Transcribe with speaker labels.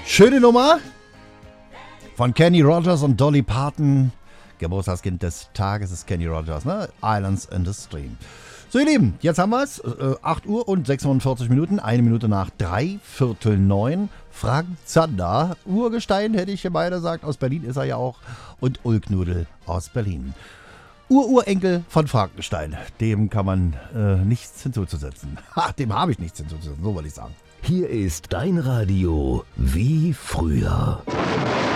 Speaker 1: Schöne Nummer von Kenny Rogers und Dolly Parton. Geburtstagskind des Tages ist Kenny Rogers, ne? Islands in the Stream. So, ihr Lieben, jetzt haben wir es. 8 Uhr und 46 Minuten, 1 Minute nach 9:03. Frank Zander, Urgestein, hätte ich hier beide gesagt. Aus Berlin ist er ja auch. Und Ulknudel aus Berlin. Urenkel von Frankenstein. Dem kann man nichts hinzuzusetzen. Dem habe ich nichts hinzuzusetzen, so wollte ich sagen.
Speaker 2: Hier ist dein Radio wie früher.